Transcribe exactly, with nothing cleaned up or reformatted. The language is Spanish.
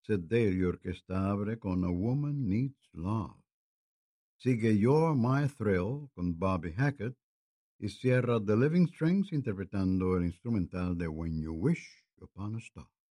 Sed Delio orquestable con A Woman Needs Love. Sigue You're My Thrill con Bobby Hackett y cierra The Living Strings interpretando el instrumental de When You Wish Upon a Star.